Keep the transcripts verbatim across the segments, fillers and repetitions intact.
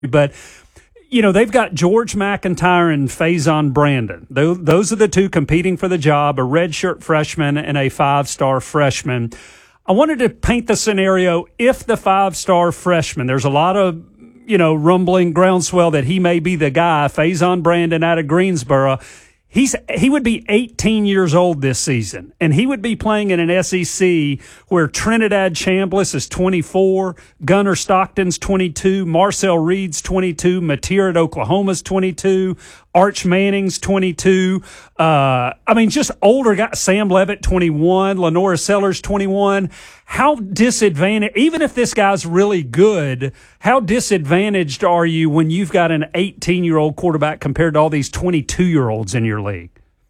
but you know, they've got George McIntyre and Faison Brandon. Those are the two competing for the job, a redshirt freshman and a five-star freshman. I wanted to paint the scenario if the five-star freshman, there's a lot of, you know, rumbling groundswell that he may be the guy, Faison Brandon out of Greensboro. He's he would be eighteen years old this season, and he would be playing in an S E C where Trinidad Chambliss is twenty-four, Gunnar Stockton's twenty-two, Marcel Reed's twenty-two, Mateer at Oklahoma's twenty-two, Arch Manning's twenty-two. Uh, I mean, just older guys. Sam Levitt, twenty-one, Lenora Sellers, twenty-one. How disadvantaged, even if this guy's really good, how disadvantaged are you when you've got an eighteen-year-old quarterback compared to all these twenty-two-year-olds in your league?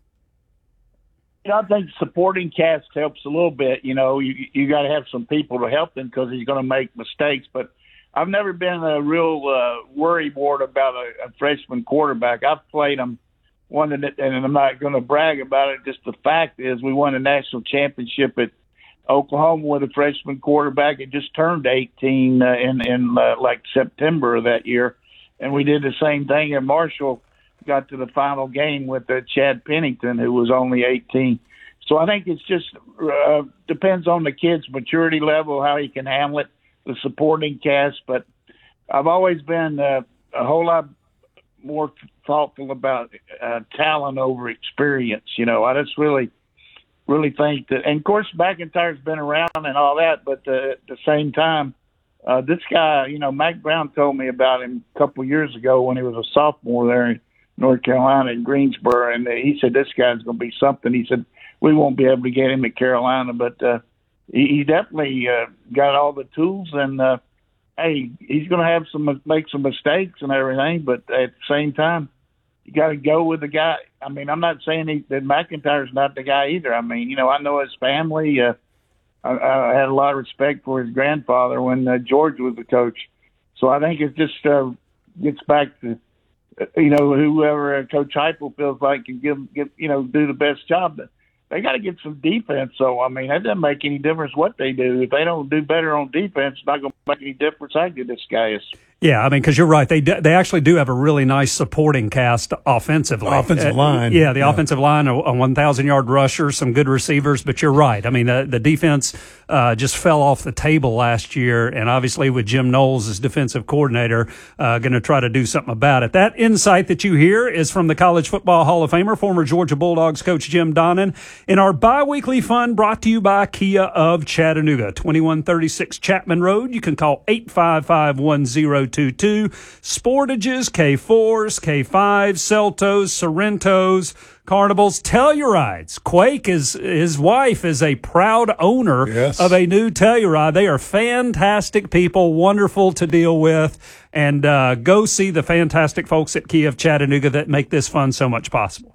You know, I think supporting cast helps a little bit. You know, you you got to have some people to help him because he's going to make mistakes. But I've never been a real uh, worry wart about a, a freshman quarterback. I've played him one, and I'm not going to brag about it. Just the fact is, we won a national championship at Oklahoma with a freshman quarterback. It just turned eighteen uh, in in uh, like September of that year, and we did the same thing. And Marshall got to the final game with uh, Chad Pennington, who was only eighteen. So I think it's just uh, depends on the kid's maturity level, how he can handle it, the supporting cast. But I've always been uh, a whole lot more thoughtful about uh, talent over experience. You know, I just really. really think that, and of course McIntyre's been around and all that, but uh, at the same time, uh, this guy, you know, Mack Brown told me about him a couple of years ago when he was a sophomore there in North Carolina in Greensboro, and he said this guy's going to be something. He said we won't be able to get him at Carolina, but uh, he, he definitely uh, got all the tools, and uh, hey, he's going to have some make some mistakes and everything, but at the same time, you got to go with the guy. I mean, I'm not saying he, that McIntyre's not the guy either. I mean, you know, I know his family. Uh, I, I had a lot of respect for his grandfather when uh, George was the coach. So I think it just uh, gets back to, uh, you know, whoever uh, Coach Heupel feels like can give, give, you know, do the best job. But they got to get some defense. So, I mean, that doesn't make any difference what they do. If they don't do better on defense, it's not going to make any difference how good this guy is. Yeah, I mean, because you're right. They do, they actually do have a really nice supporting cast offensively. Offensive line. Uh, yeah, the yeah. offensive line, a, a one thousand yard rusher, some good receivers. But you're right. I mean, the, the defense uh, just fell off the table last year. And obviously with Jim Knowles as defensive coordinator, uh, going to try to do something about it. That insight that you hear is from the College Football Hall of Famer, former Georgia Bulldogs coach Jim Donnan. In our biweekly fun brought to you by Kia of Chattanooga, twenty-one thirty-six Chapman Road. You can call eight five five, one zero two two. Sportages, K fours, K fives, Celtos, Sorrentos, Carnivals, Tellurides. Quake is his wife is a proud owner yes. of a new Telluride. They are fantastic people, wonderful to deal with, and uh, go see the fantastic folks at Kia of Chattanooga that make this fun so much possible.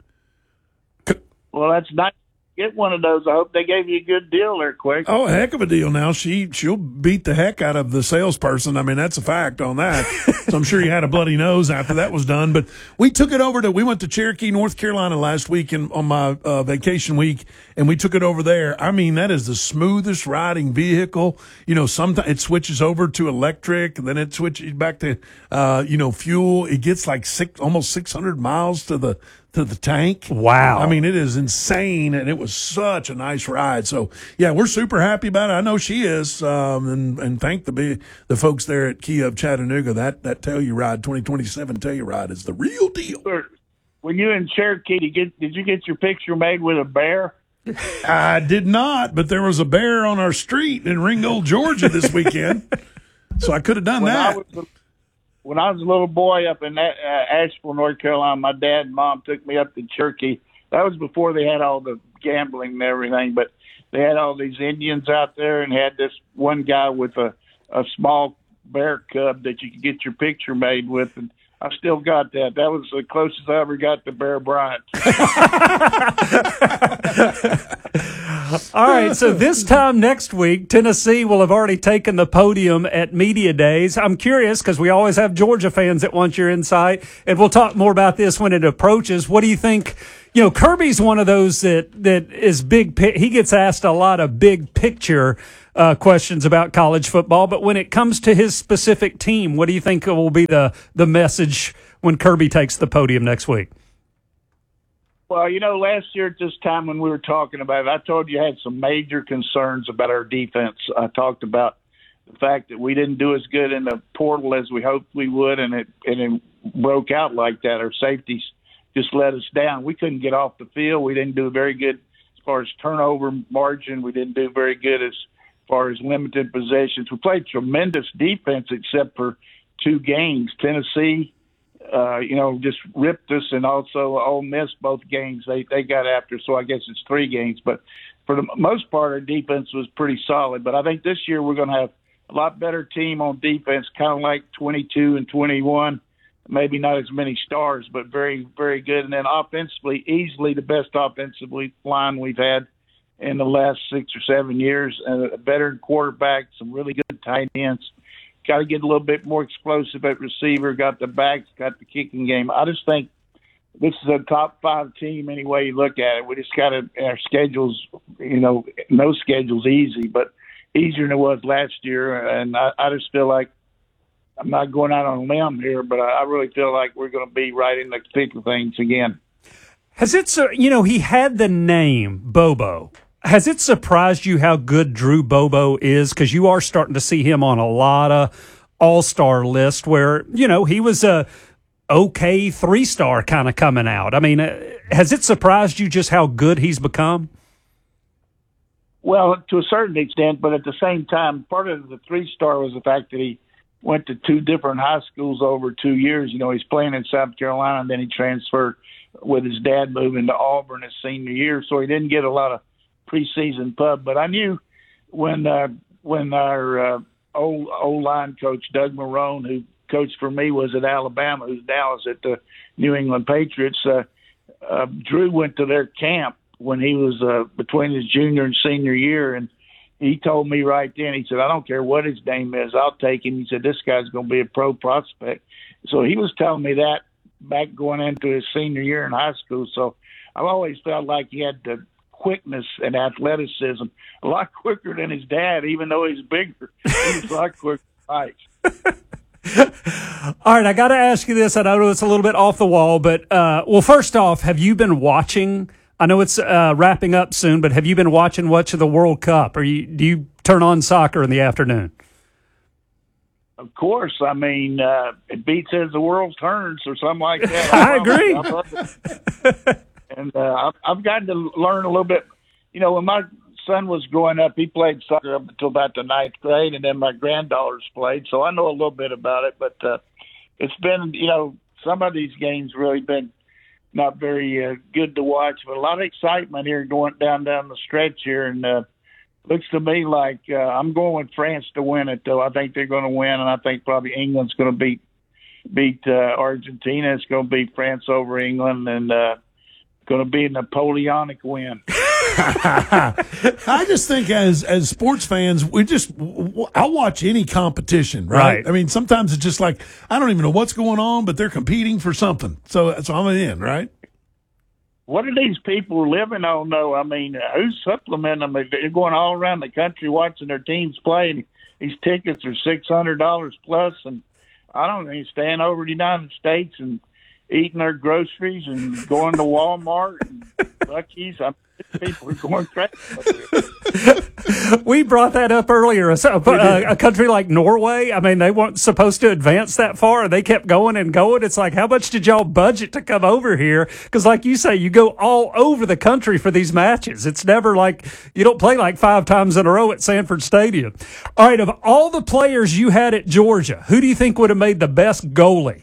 Well, that's nice. Get one of those. I hope they gave you a good deal there, Quick. Oh, a heck of a deal now. She, she'll beat the heck out of the salesperson. I mean, that's a fact on that. So I'm sure you had a bloody nose after that was done. But we took it over to, we went to Cherokee, North Carolina last week in, on my uh, vacation week, and we took it over there. I mean, that is the smoothest riding vehicle. You know, sometimes it switches over to electric, and then it switches back to, uh, you know, fuel. It gets like six, almost six hundred miles to the, to the tank. Wow. I mean, it is insane, and it was such a nice ride. So, yeah, we're super happy about it. I know she is, um, and, and thank the the folks there at Kia of Chattanooga. That, that Telluride, twenty twenty-seven Telluride is the real deal. When you in Cherokee, did you get, did you get your picture made with a bear? I did not, but there was a bear on our street in Ringgold, Georgia this weekend, so I could have done when that. I was, when I was a little boy up in that, uh, Asheville, North Carolina, my dad and mom took me up to Cherokee. That was before they had all the gambling and everything, but they had all these Indians out there and had this one guy with a, a small bear cub that you could get your picture made with, and I still got that. That was the closest I ever got to Bear Bryant. All right, so this time next week, Tennessee will have already taken the podium at Media Days. I'm curious because we always have Georgia fans that want your insight, and we'll talk more about this when it approaches. What do you think? You know, Kirby's one of those that, that is big. He gets asked a lot of big picture uh, questions about college football. But when it comes to his specific team, what do you think will be the, the message when Kirby takes the podium next week? Well, you know, last year at this time when we were talking about it, I told you I had some major concerns about our defense. I talked about the fact that we didn't do as good in the portal as we hoped we would, and it and it broke out like that. Our safeties just let us down. We couldn't get off the field. We didn't do very good as far as turnover margin. We didn't do very good as far as limited possessions. We played tremendous defense except for two games. Tennessee, uh, you know, just ripped us, and also Ole Miss, both games they, they got after. So I guess it's three games. But for the most part, our defense was pretty solid. But I think this year we're going to have a lot better team on defense, kind of like twenty-two and twenty-one. Maybe not as many stars, but very, very good. And then offensively, easily the best offensive line we've had in the last six or seven years. And a better quarterback, some really good tight ends. Got to get a little bit more explosive at receiver. Got the backs, got the kicking game. I just think this is a top five team any way you look at it. We just got to, our schedules, you know, no schedule's easy, but easier than it was last year, and I, I just feel like I'm not going out on a limb here, but I, I really feel like we're going to be right in the thick of things again. Has it, you know, he had the name Bobo. Has it surprised you how good Drew Bobo is? Because you are starting to see him on a lot of all-star lists where, you know, he was a okay three-star kind of coming out. I mean, has it surprised you just how good he's become? Well, to a certain extent, but at the same time, part of the three-star was the fact that he went to two different high schools over two years. You know, he's playing in South Carolina, and then he transferred with his dad moving to Auburn his senior year, so he didn't get a lot of preseason pub. But I knew when uh, when our uh, old O-line coach, Doug Marrone, who coached for me, was at Alabama, who's now is at the New England Patriots, uh, uh, Drew went to their camp when he was uh, between his junior and senior year, and he told me right then, he said, I don't care what his name is, I'll take him. He said, this guy's going to be a pro prospect. So he was telling me that back going into his senior year in high school. So I've always felt like he had the quickness and athleticism, a lot quicker than his dad, even though he's bigger. He was a lot quicker than All right, I got to ask you this. I know it's a little bit off the wall, but, uh, well, first off, have you been watching – I know it's uh, wrapping up soon, but have you been watching much of the World Cup? Or you, do you turn on soccer in the afternoon? Of course. I mean, uh, it beats as the world turns or something like that. I agree. And uh, I've, I've gotten to learn a little bit. You know, when my son was growing up, he played soccer up until about the ninth grade, and then my granddaughters played, so I know a little bit about it. But uh, it's been, you know, some of these games really been not very uh, good to watch, but a lot of excitement here going down down the stretch here, and uh, looks to me like uh, I'm going with France to win it. Though I think they're going to win, and I think probably England's going to beat beat uh, Argentina. It's going to be France over England, and uh, going to be a Napoleonic win. I just think as as sports fans, we just I'll watch any competition, right? right? I mean, sometimes it's just like I don't even know what's going on, but they're competing for something, so so I'm in, right? What are these people living on, though? I mean, who's supplementing them? They're going all around the country watching their teams play, and these tickets are six hundred dollars plus, and I don't know, staying over the United States and eating their groceries and going to Walmart and Buc-ee's. I mean, people are going crazy. We brought that up earlier. A, a, a country like Norway, I mean, they weren't supposed to advance that far, and they kept going and going. It's like, how much did y'all budget to come over here? Because like you say, you go all over the country for these matches. It's never like you don't play like five times in a row at Sanford Stadium. All right, of all the players you had at Georgia, who do you think would have made the best goalie?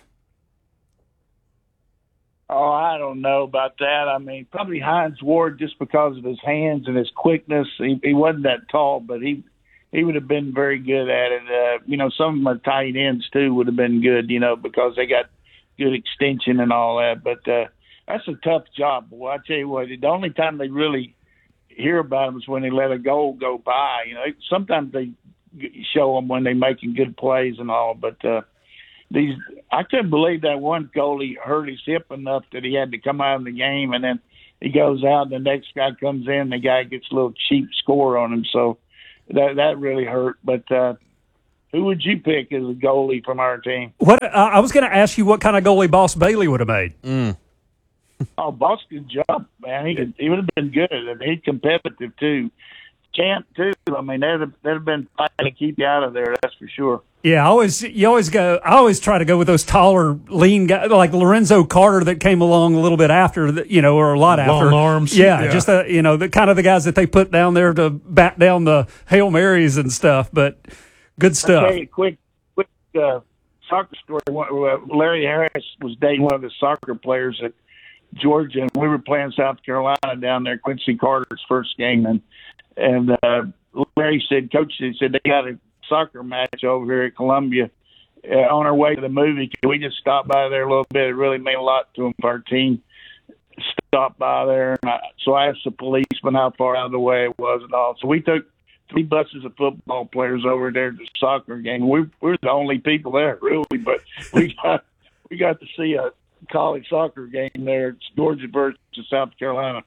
Oh, I don't know about that. I mean, probably Hines Ward just because of his hands and his quickness. He, he wasn't that tall, but he he would have been very good at it. Uh, you know, some of my tight ends, too, would have been good, you know, because they got good extension and all that. But uh, that's a tough job, boy. I tell you what, the only time they really hear about them is when they let a goal go by. You know, sometimes they show them when they're making good plays and all, but uh, – These, I couldn't believe that one goalie hurt his hip enough that he had to come out of the game, and then he goes out, and the next guy comes in, the guy gets a little cheap score on him. So that that really hurt. But uh, who would you pick as a goalie from our team? What uh, I was going to ask you, what kind of goalie Boss Bailey would have made? Mm. Oh, Boss could jump, man. He could. He would have been good, and he's competitive too. Champ too. I mean, they'd have, they'd have been fighting to keep you out of there. That's for sure. Yeah, I always you always go. I always try to go with those taller, lean guys like Lorenzo Carter that came along a little bit after, the, you know, or a lot Long after. arms. Yeah, Yeah. just the you know the kind of the guys that they put down there to bat down the Hail Marys and stuff. But good I'll stuff. tell you a quick, quick uh, soccer story. Larry Harris was dating one of the soccer players at Georgia, and we were playing South Carolina down there. Quincy Carter's first game, and and uh, Larry said, Coach, he said they got a soccer match over here at Columbia. Uh, on our way to the movie, can we just stop by there a little bit? It really meant a lot to him for our team. Stop by there, and I, so I asked the policeman how far out of the way it was and all. So we took three buses of football players over there to the soccer game. We, we were the only people there, really, but we got we got to see a college soccer game there. It's Georgia versus South Carolina.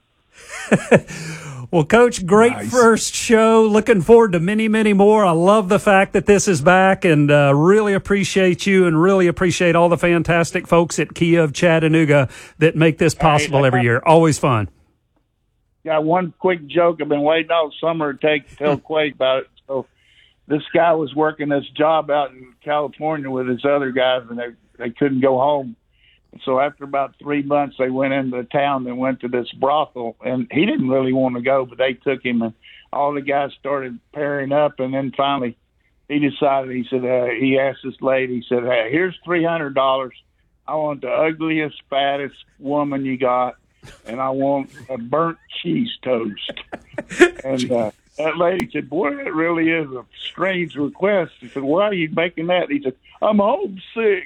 Well, Coach, great Nice. first show. Looking forward to many, many more. I love the fact that this is back, and uh, really appreciate you and really appreciate all the fantastic folks at Kia of Chattanooga that make this possible All right. every year. Always fun. Got one quick joke. I've been waiting all summer to take to tell Quake about it. So this guy was working this job out in California with his other guys, and they they couldn't go home. So after about three months, they went into the town and went to this brothel, and he didn't really want to go, but they took him, and all the guys started pairing up, and then finally he decided, he said, uh, he asked this lady, he said, hey, here's three hundred dollars. I want the ugliest, fattest woman you got, and I want a burnt cheese toast. And uh, that lady said, boy, that really is a strange request. He said, why are you making that? He said, I'm homesick.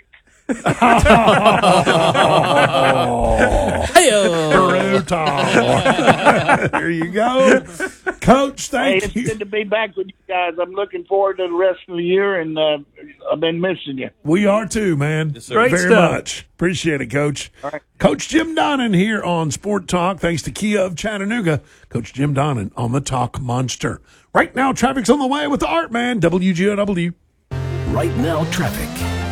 Brutal. There you go. Coach, Hey, thank it's you. good to be back with you guys. I'm looking forward to the rest of the year, and uh, I've been missing you. We are too, man. Yes, sir. Great Very stuff. much. Appreciate it, Coach. All right. Coach Jim Donnan here on Sport Talk. Thanks to Kia of Chattanooga. Coach Jim Donnan on the Talk Monster. Right now, traffic's on the way with the Art Man, W G O W. Right now, traffic.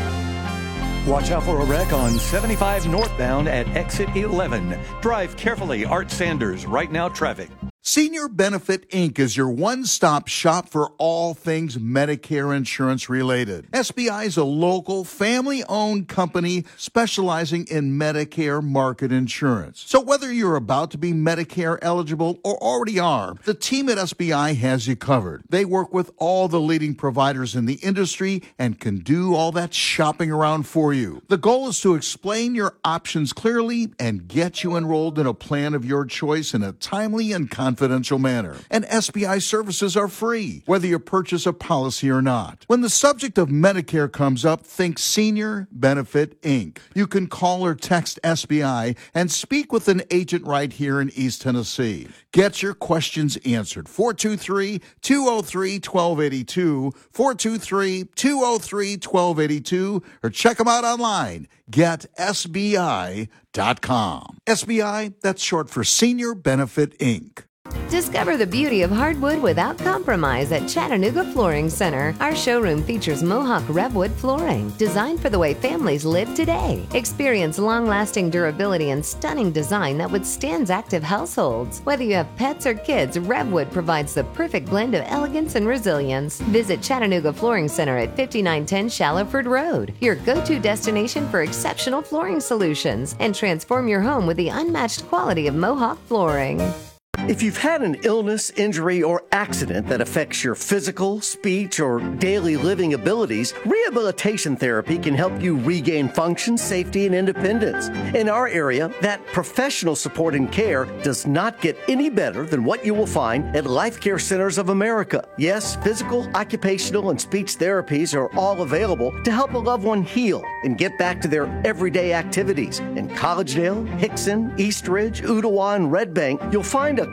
Watch out for a wreck on seventy-five northbound at exit eleven. Drive carefully. Art Sanders, Right Now Traffic. Senior Benefit Incorporated is your one-stop shop for all things Medicare insurance related. S B I is a local, family-owned company specializing in Medicare market insurance. So whether you're about to be Medicare eligible or already are, the team at S B I has you covered. They work with all the leading providers in the industry and can do all that shopping around for you. The goal is to explain your options clearly and get you enrolled in a plan of your choice in a timely and confidential confidential manner. And S B I services are free, whether you purchase a policy or not. When the subject of Medicare comes up, think Senior Benefit Incorporated. You can call or text S B I and speak with an agent right here in East Tennessee. Get your questions answered. four two three, two oh three, one two eight two, four two three, two oh three, one two eight two, or check them out online. get S B I dot com. S B I, that's short for Senior Benefit Incorporated. Discover the beauty of hardwood without compromise at Chattanooga Flooring Center. Our showroom features Mohawk Revwood flooring, designed for the way families live today. Experience long-lasting durability and stunning design that withstands active households. Whether you have pets or kids, Revwood provides the perfect blend of elegance and resilience. Visit Chattanooga Flooring Center at fifty-nine ten Shallowford Road, your go-to destination for exceptional flooring solutions, and transform your home with the unmatched quality of Mohawk flooring. If you've had an illness, injury, or accident that affects your physical, speech, or daily living abilities, rehabilitation therapy can help you regain function, safety, and independence. In our area, that professional support and care does not get any better than what you will find at Life Care Centers of America. Yes, physical, occupational, and speech therapies are all available to help a loved one heal and get back to their everyday activities. In Collegedale, Hickson, Eastridge, Ooltewah, and Red Bank, you'll find a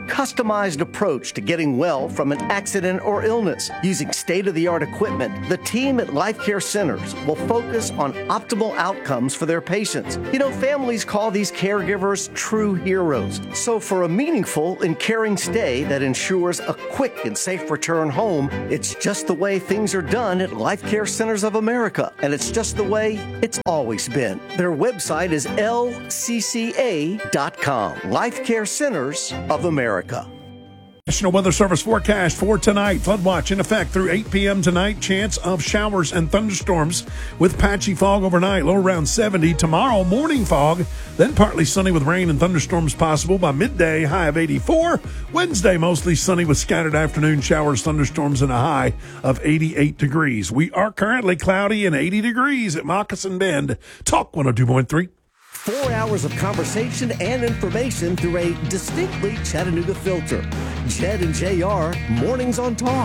customized approach to getting well from an accident or illness. Using state-of-the-art equipment, the team at Life Care Centers will focus on optimal outcomes for their patients. You know, families call these caregivers true heroes. So for a meaningful and caring stay that ensures a quick and safe return home, it's just the way things are done at Life Care Centers of America. And it's just the way it's always been. Their website is L C C A dot com. Life Care Centers of America. National Weather Service forecast for tonight. Flood watch in effect through eight p.m. tonight. Chance of showers and thunderstorms with patchy fog overnight. Low around seventy. Tomorrow, morning fog, then partly sunny with rain and thunderstorms possible by midday. High of eighty-four. Wednesday, mostly sunny with scattered afternoon showers, thunderstorms, and a high of eighty-eight degrees. We are currently cloudy and eighty degrees at Moccasin Bend. Talk one oh two point three. Four hours of conversation and information through a distinctly Chattanooga filter. Jed and J R, Mornings on Talk.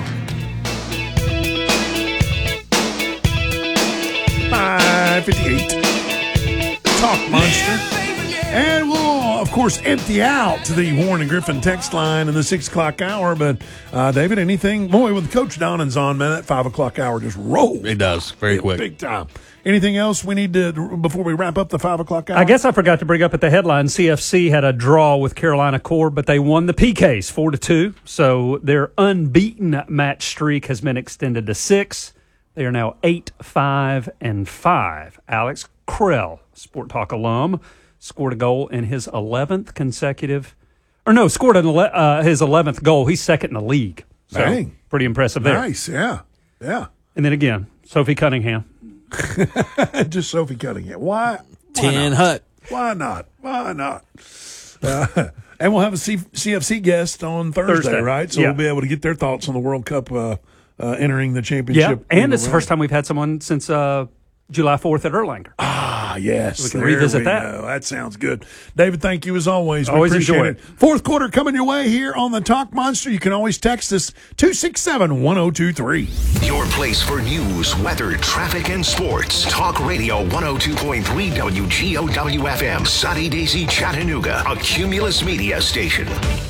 five fifty-eight. Talk Monster. And we'll, of course, empty out the Warren and Griffin text line in the six o'clock hour. But, uh, David, anything? Boy, with Coach Donnan's on, man, that five o'clock hour just rolls. It does. Very yeah, quick. Big time. Anything else we need to, before we wrap up the five o'clock hour? I guess I forgot to bring up at the headline, C F C had a draw with Carolina Core, but they won the P Ks four to two. So their unbeaten match streak has been extended to six. They are now eight, five, and five. Alex Krell, Sport Talk alum, scored a goal in his eleventh consecutive, or no, scored an ele- uh, his eleventh goal. He's second in the league. So Dang. Pretty impressive there. Nice, yeah, yeah. And then again, Sophie Cunningham. Just Sophie Cunningham. Why? Why Tin not? Hut. Why not? Why not? Uh, and we'll have a C- CFC guest on Thursday, Thursday. right? So Yeah. we'll be able to get their thoughts on the World Cup uh, uh, entering the championship. Yeah, and it's the first time we've had someone since uh, July fourth at Erlanger. Ah, yes. We can there revisit we that. go. That sounds good. David, thank you as always. We Always appreciate enjoy it. it. Fourth quarter coming your way here on the Talk Monster. You can always text us two six seven, one oh two three. Your place for news, weather, traffic, and sports. Talk Radio one oh two point three W G O W F M. Sunny Daisy, Chattanooga. A Cumulus Media station.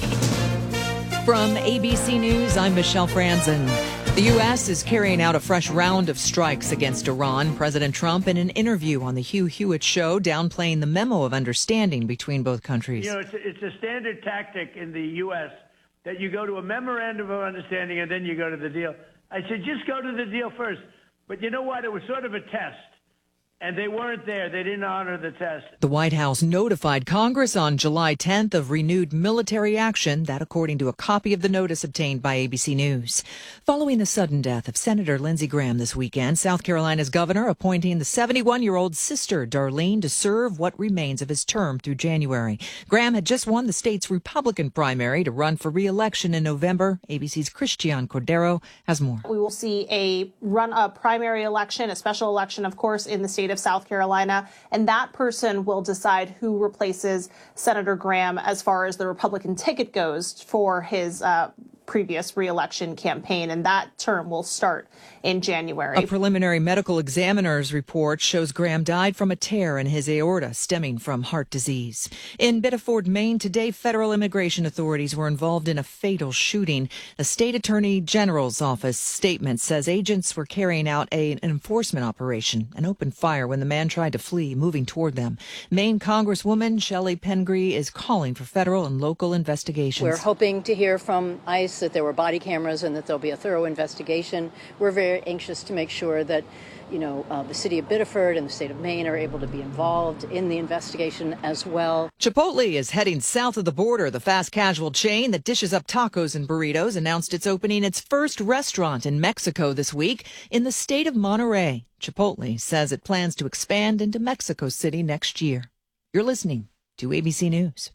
From A B C News, I'm Michelle Franzen. The U S is carrying out a fresh round of strikes against Iran. President Trump, in an interview on the Hugh Hewitt Show, downplaying the memo of understanding between both countries. You know, it's a, it's a standard tactic in the U S that you go to a memorandum of understanding and then you go to the deal. I said, just go to the deal first. But you know what? It was sort of a test. And they weren't there. They didn't honor the test. The White House notified Congress on July tenth of renewed military action, that according to a copy of the notice obtained by A B C News. Following the sudden death of Senator Lindsey Graham this weekend, South Carolina's governor appointing the seventy-one-year-old sister, Darlene, to serve what remains of his term through January. Graham had just won the state's Republican primary to run for re-election in November. A B C's Christian Cordero has more. We will see a run a primary election, a special election, of course, in the state of South Carolina, and that person will decide who replaces Senator Graham as far as the Republican ticket goes for his uh, previous reelection campaign, and that term will start in January. A preliminary medical examiner's report shows Graham died from a tear in his aorta stemming from heart disease. In Biddeford, Maine, today federal immigration authorities were involved in a fatal shooting. The state attorney general's office statement says agents were carrying out a, an enforcement operation and opened fire when the man tried to flee, moving toward them. Maine Congresswoman Shelley Pengree is calling for federal and local investigations. We're hoping to hear from ICE that there were body cameras and that there'll be a thorough investigation. We're very anxious to make sure that, you know, uh, the city of Biddeford and the state of Maine are able to be involved in the investigation as well. Chipotle is heading south of the border. The fast casual chain that dishes up tacos and burritos announced it's opening its first restaurant in Mexico this week in the state of Monterrey. Chipotle says it plans to expand into Mexico City next year. You're listening to A B C News.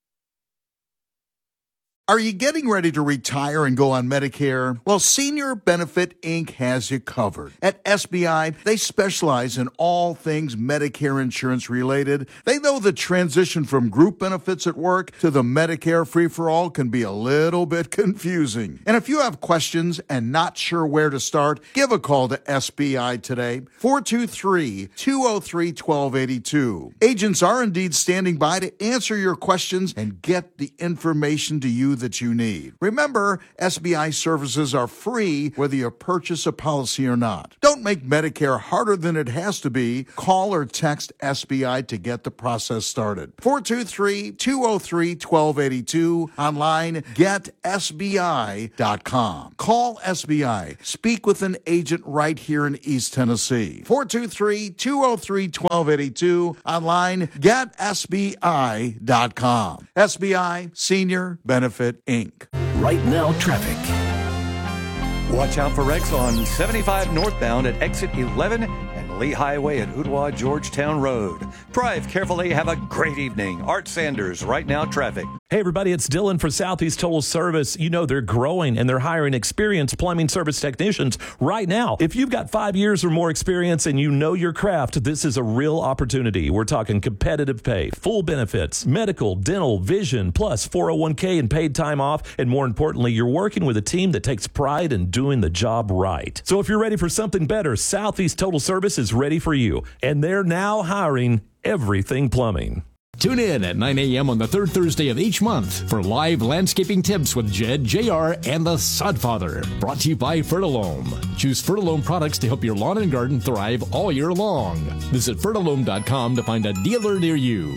Are you getting ready to retire and go on Medicare? Well, Senior Benefit Incorporated has you covered. At S B I, they specialize in all things Medicare insurance related. They know the transition from group benefits at work to the Medicare free-for-all can be a little bit confusing. And if you have questions and not sure where to start, give a call to S B I today, four two three, two oh three, one two eight two. Agents are indeed standing by to answer your questions and get the information to you that you need. Remember, S B I services are free whether you purchase a policy or not. Don't make Medicare harder than it has to be. Call or text S B I to get the process started. four two three, two oh three, one two eight two. Online, get S B I dot com. Call S B I. Speak with an agent right here in East Tennessee. four two three, two oh three, one two eight two. Online, get S B I dot com. S B I Senior Benefit, Incorporated. Right now, traffic. Watch out for wrecks on seventy-five northbound at exit eleven and Lee Highway at Ooltewah Georgetown Road. Drive carefully. Have a great evening. Art Sanders, Right Now Traffic. Hey, everybody, it's Dylan for Southeast Total Service. You know they're growing and they're hiring experienced plumbing service technicians right now. If you've got five years or more experience and you know your craft, this is a real opportunity. We're talking competitive pay, full benefits, medical, dental, vision, plus four oh one k and paid time off. And more importantly, you're working with a team that takes pride in doing the job right. So if you're ready for something better, Southeast Total Service is ready for you. And they're now hiring everything plumbing. Tune in at nine a.m. on the third Thursday of each month for live landscaping tips with Jed, J R, and the Sodfather. Brought to you by Fertilome. Choose Fertilome products to help your lawn and garden thrive all year long. Visit Fertilome dot com to find a dealer near you.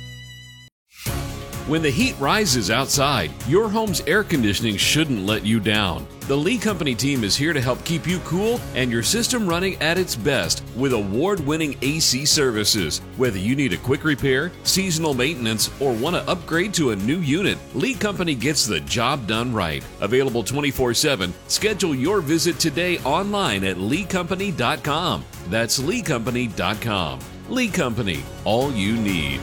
When the heat rises outside, your home's air conditioning shouldn't let you down. The Lee Company team is here to help keep you cool and your system running at its best with award-winning A C services. Whether you need a quick repair, seasonal maintenance, or want to upgrade to a new unit, Lee Company gets the job done right. Available twenty-four seven, schedule your visit today online at lee company dot com. That's lee company dot com. Lee Company, all you need.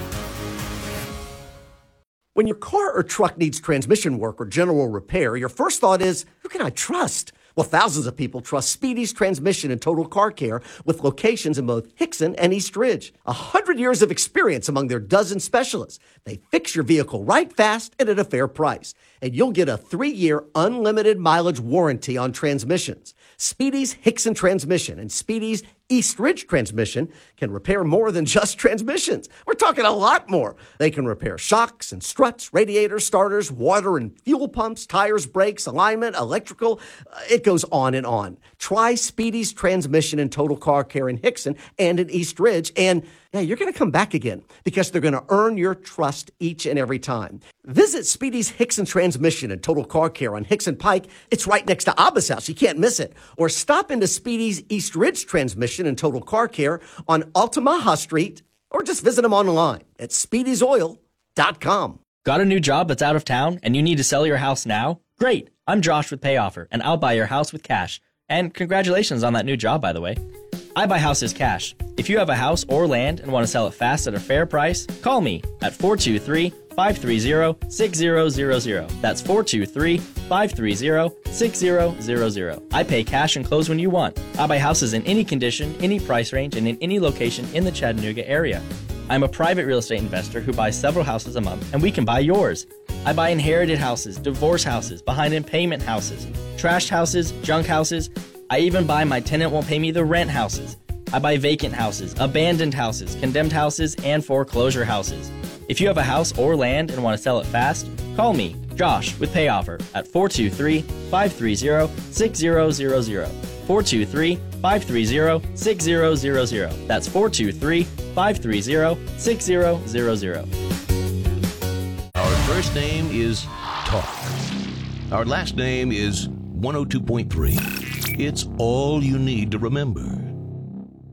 When your car or truck needs transmission work or general repair, your first thought is, who can I trust? Well, thousands of people trust Speedy's Transmission and Total Car Care with locations in both Hickson and East Ridge. A hundred years of experience among their dozen specialists. They fix your vehicle right fast and at a fair price. And you'll get a three-year unlimited mileage warranty on transmissions. Speedy's Hickson Transmission and Speedy's East Ridge Transmission can repair more than just transmissions. We're talking a lot more. They can repair shocks and struts, radiators, starters, water and fuel pumps, tires, brakes, alignment, electrical. Uh, it goes on and on. Try Speedy's Transmission and Total Car Care in Hickson and in East Ridge, and yeah, you're going to come back again because they're going to earn your trust each and every time. Visit Speedy's Hickson Transmission and Total Car Care on Hickson Pike. It's right next to Abba's house. You can't miss it. Or stop into Speedy's East Ridge Transmission and Total Car Care on Altamaha Street, or just visit them online at speedys oil dot com. Got a new job that's out of town and you need to sell your house now? Great. I'm Josh with PayOffer, and I'll buy your house with cash. And congratulations on that new job, by the way. I buy houses cash. If you have a house or land and want to sell it fast at a fair price, call me at four two three, five three zero, six zero zero zero. That's four two three, five three zero, six zero zero zero. I pay cash and close when you want. I buy houses in any condition, any price range, and in any location in the Chattanooga area. I'm a private real estate investor who buys several houses a month, and we can buy yours. I buy inherited houses, divorce houses, behind in payment houses, trashed houses, junk houses. I even buy my tenant won't pay me the rent houses. I buy vacant houses, abandoned houses, condemned houses, and foreclosure houses. If you have a house or land and want to sell it fast, call me, Josh, with PayOffer at four two three, five three zero, six zero zero zero. four two three, five three zero, six zero zero zero. That's four two three, five three zero, six zero zero zero. Our first name is Talk. Our last name is one oh two point three. It's all you need to remember.